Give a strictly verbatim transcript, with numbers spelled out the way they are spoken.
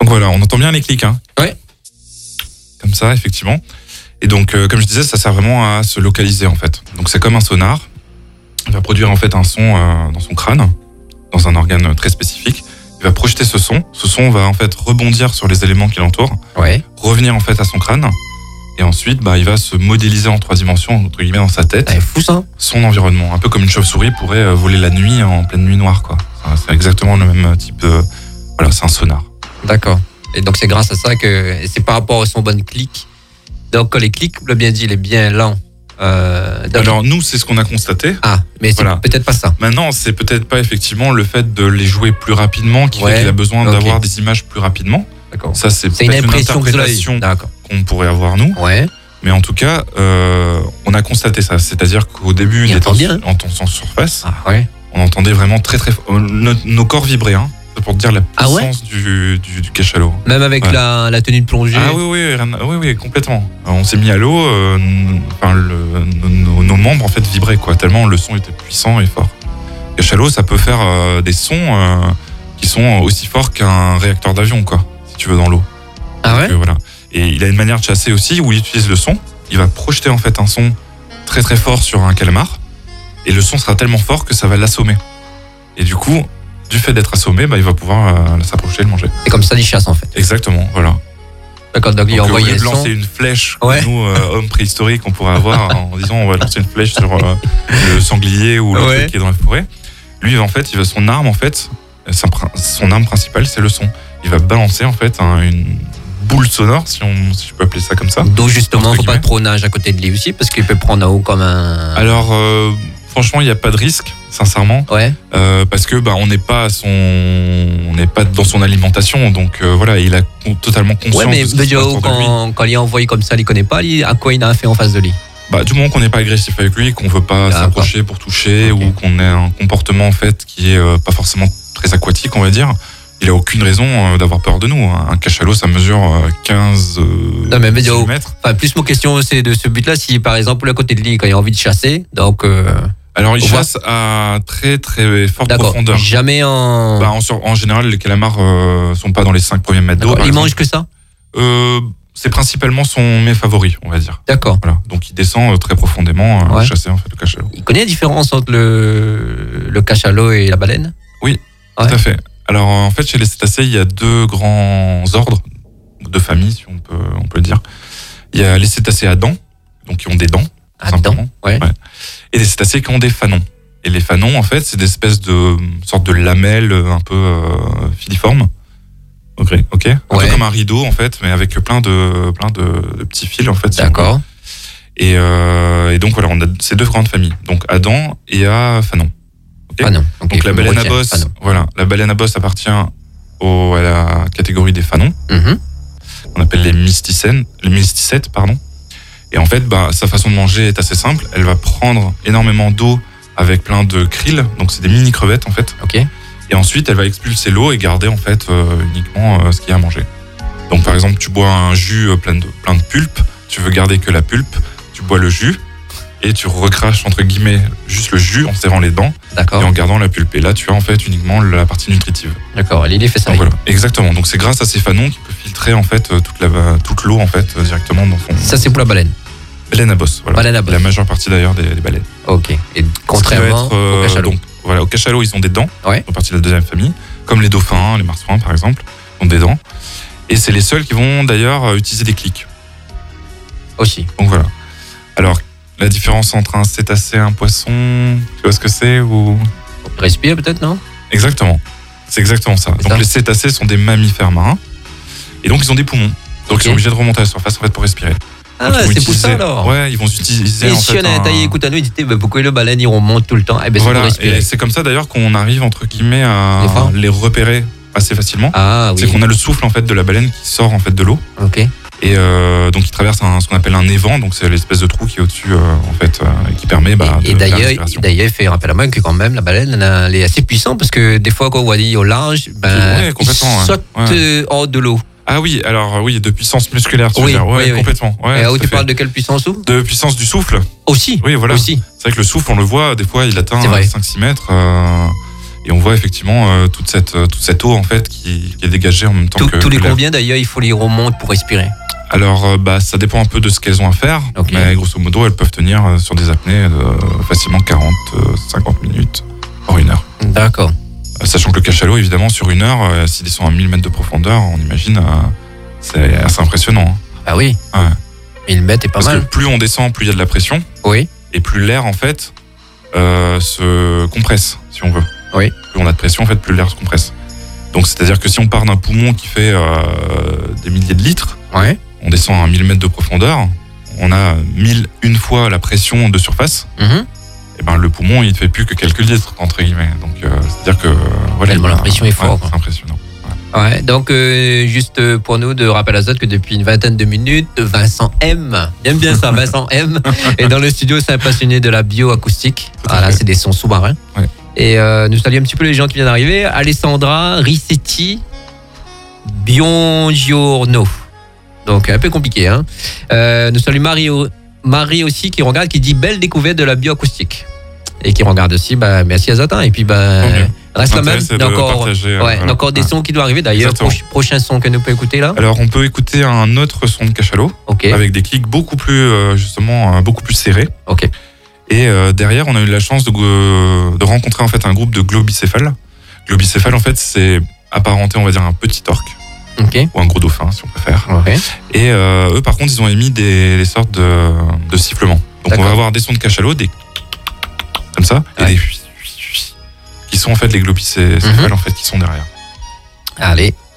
voilà, on entend bien les clics. Hein. Ouais. Comme ça, effectivement. Et donc, euh, comme je disais, ça sert vraiment à se localiser en fait. Donc c'est comme un sonar. Il va produire en fait un son euh, dans son crâne, dans un organe très spécifique. Il va projeter ce son. Ce son va en fait rebondir sur les éléments qui l'entourent, ouais. revenir en fait à son crâne. Et ensuite, bah, il va se modéliser en trois dimensions, entre guillemets, dans sa tête. C'est fou ça. Son environnement. Un peu comme une chauve-souris pourrait voler la nuit en pleine nuit noire, quoi. C'est exactement le même type de... Voilà, c'est un sonar. D'accord. Et donc, c'est grâce à ça que... C'est par rapport à son bon clic. Donc, quand les clics, vous l'avez bien dit, il est bien lent. Euh, Alors, nous, c'est ce qu'on a constaté. Ah, mais c'est voilà. peut-être pas ça. Maintenant, c'est peut-être pas effectivement le fait de les jouer plus rapidement qui ouais. fait qu'il a besoin okay. d'avoir des images plus rapidement. D'accord. Ça, c'est, c'est peut-être une, une interprétation qu'on pourrait avoir, nous. Ouais. Mais en tout cas, euh, on a constaté ça. C'est-à-dire qu'au début, il était en, en surface. Ah, ouais. On entendait vraiment très, très fort. Nos, nos corps vibraient, hein. C'est pour te dire la puissance ah ouais du, du, du cachalot. Même avec ouais. la, la tenue de plongée. Ah oui, oui, oui, oui complètement. On s'est mis à l'eau, euh, enfin, le, nos, nos membres, en fait, vibraient, quoi. Tellement le son était puissant et fort. Le cachalot, ça peut faire euh, des sons euh, qui sont aussi forts qu'un réacteur d'avion, quoi, si tu veux, dans l'eau. Ah ouais. Donc, euh, voilà. Et il a une manière de chasser aussi où il utilise le son. Il va projeter en fait un son très très fort sur un calamar. Et le son sera tellement fort que ça va l'assommer. Et du coup, du fait d'être assommé, bah, il va pouvoir euh, s'approcher et le manger. Et comme ça, il chasse en fait. Exactement, voilà. D'accord, donc il a envoyé le son. Lancer une flèche, ouais. nous, euh, hommes préhistoriques, on pourrait avoir en disant on va lancer une flèche sur euh, le sanglier ou le ouais. truc qui est dans la forêt. Lui, en fait, il va, son arme, en fait, son arme principale, c'est le son. Il va balancer en fait un, une boule sonore, si, on, si je peux appeler ça comme ça. Donc justement, il ne faut pas trop nager à côté de lui aussi, parce qu'il peut prendre en haut comme un... Alors, euh, franchement, il n'y a pas de risque, sincèrement. Ouais. Euh, parce que bah, on n'est pas à son... on n'est pas dans son alimentation, donc euh, voilà, il a totalement conscience ouais, mais de ce qui se passe autour de lui. Quand, quand il est envoyé comme ça, il ne connaît pas, lui, à quoi il a fait en face de lui? Bah, du moment qu'on n'est pas agressif avec lui, qu'on ne veut pas D'accord. s'approcher pour toucher, okay. ou qu'on ait un comportement en fait, qui n'est euh, pas forcément très aquatique, on va dire, il n'a aucune raison euh, d'avoir peur de nous. Un cachalot, ça mesure euh, quinze euh, non, mais mètres. Enfin, plus mon question, c'est de ce but-là, si par exemple, à côté de lui, quand il a envie de chasser, donc... Euh, Alors, il chasse voit... à très très forte D'accord. profondeur. Jamais en... Bah, en... En général, les calamars euh, sont pas dans les cinq premiers mètres d'eau. Il mange que ça euh, C'est principalement son mets favori, on va dire. D'accord. Voilà. Donc, il descend euh, très profondément euh, ouais. chasser en fait, le cachalot. Il connaît la différence entre le, le cachalot et la baleine? Oui, ouais. tout à fait. Alors, en fait, chez les cétacés, il y a deux grands ordres, deux familles, si on peut, on peut le dire. Il y a les cétacés à dents, donc qui ont des dents. À dents, ouais. ouais. Et les cétacés qui ont des fanons. Et les fanons, en fait, c'est des espèces de sortes de lamelles un peu euh, filiformes. Ok, ok. Un ouais. peu comme un rideau, en fait, mais avec plein de plein de, de petits fils, en fait. D'accord. Et, euh, et donc voilà, on a ces deux grandes familles, donc à dents et à fanon. Okay. Fanon. Okay, donc la baleine à bosse, fanon. Voilà, la baleine à bosse appartient au, à la catégorie des fanons. Mm-hmm. On appelle les mysticènes, les mysticètes, pardon. Et en fait, bah, sa façon de manger est assez simple. Elle va prendre énormément d'eau avec plein de krill, donc c'est des mini crevettes en fait. Ok. Et ensuite, elle va expulser l'eau et garder en fait euh, uniquement euh, ce qu'il y a à manger. Donc par exemple, tu bois un jus plein de plein de pulpe, tu veux garder que la pulpe, tu bois le jus et tu recraches entre guillemets juste le jus en serrant les dents. D'accord. Et en gardant la pulpe. Et là, tu as en fait uniquement la partie nutritive. D'accord. Et l'idée fait ça. Donc, voilà. Exactement. Donc c'est grâce à ces fanons qu'il peut filtrer en fait toute la toute l'eau en fait directement dans son. Ça c'est pour la baleine. Baleine à bosse, voilà. Baleine à bosse. La majeure partie d'ailleurs des, des baleines. Ok. Et contrairement être, euh, au cachalot. Donc voilà, au cachalot ils ont des dents. Ouais. Ils font partie de la deuxième famille, comme les dauphins, les marsouins par exemple, ont des dents. Et c'est les seuls qui vont d'ailleurs utiliser des clics. Aussi. Donc voilà. Alors la différence entre un cétacé et un poisson, tu vois ce que c'est ou respire peut-être, non? Exactement. C'est exactement ça. C'est donc ça. Les cétacés sont des mammifères marins et donc ils ont des poumons. Donc okay. Ils sont obligés de remonter à la surface en fait pour respirer. Ah ouais, c'est pour ça alors. Ouais, ils vont utiliser. Et en si fait, on a un taillé, écoute à nous, ils disaient bah, pourquoi le baleine ils remontent tout le temps? Eh ben, voilà, c'est pour respirer. Et c'est comme ça d'ailleurs qu'on arrive entre guillemets à les repérer assez facilement. Ah oui. C'est qu'on a le souffle en fait de la baleine qui sort en fait de l'eau. Ok. Et euh, donc il traverse un, ce qu'on appelle un évent, donc c'est l'espèce de trou qui est au-dessus euh, en fait, euh, qui permet. Bah, et, de et d'ailleurs, d'ailleurs, il fait rappel à moi que quand même la baleine elle est assez puissante parce que des fois quand on voit au large, ben ouais, il saute ouais. hors de l'eau. Ah oui, alors oui, de puissance musculaire, tu oui, veux dire. Ouais, oui, complètement. Ouais, et où tu fait. Parles de quelle puissance ou de puissance du souffle. Aussi. Oui, voilà. Aussi. C'est vrai que le souffle, on le voit, des fois, il atteint cinq six mètres. Euh, Et on voit effectivement euh, toute cette toute cette eau en fait qui, qui est dégagée en même temps Tout, que tous les que l'air. combien d'ailleurs il faut les remonter pour respirer? Alors euh, bah ça dépend un peu de ce qu'elles ont à faire, Okay. mais grosso modo elles peuvent tenir euh, sur des apnées de facilement quarante cinquante minutes, voire une heure. D'accord. Euh, sachant que le cachalot évidemment sur une heure, euh, s'ils sont à mille mètres de profondeur, on imagine euh, c'est assez impressionnant. Hein. Ah oui. Ouais. mille mètres est pas Parce mal. que plus on descend, plus il y a de la pression. Oui. Et plus l'air en fait euh, se compresse, si on veut. Oui. Plus on a de pression en fait, plus l'air se compresse. Donc c'est-à-dire que si on part d'un poumon qui fait euh, des milliers de litres, Ouais. on descend à mille mètres de profondeur, on a mille une fois la pression de surface. Mhm. Et ben le poumon il ne fait plus que quelques litres entre guillemets. Donc euh, c'est-à-dire que euh, voilà. Tellement il y a- la pression est forte, ouais, c'est impressionnant. Ouais, donc euh, juste pour nous de rappel à ça que depuis une vingtaine de minutes, Vincent M, bien bien ça, Vincent M, est dans le studio, c'est un passionné de la bioacoustique. Voilà, c'est des sons sous-marins. Ouais. Et euh, nous saluons un petit peu les gens qui viennent d'arriver. Alessandra Rissetti Biongiorno. Donc un peu compliqué, hein. Euh, nous saluons Marie, Marie aussi qui regarde, qui dit belle découverte de la bioacoustique. Et qui regarde aussi, bah, merci Azatin. Et puis, bah, reste la même. L'intérêt, c'est Il y a de encore, partager, ouais, euh, il y a voilà. encore des Ouais. sons qui doivent arriver. D'ailleurs, Exactement. proch- prochain son que nous pouvons écouter là. Alors on peut écouter un autre son de cachalot Ok, avec des clics beaucoup plus euh, justement euh, beaucoup plus serrés. ok. Et euh, derrière, on a eu la chance de, euh, de rencontrer en fait un groupe de globicéphales. Globicéphales, en fait, c'est apparenté, on va dire, à un petit orque Ok. ou un gros dauphin, si on préfère. Ok. Et euh, eux, par contre, ils ont émis des, des sortes de, de sifflements. Donc, D'accord. on va avoir des sons de cachalot, des comme ça, et Ouais. des qui sont en fait les globicéphales Mhm. en fait qui sont derrière. Allez,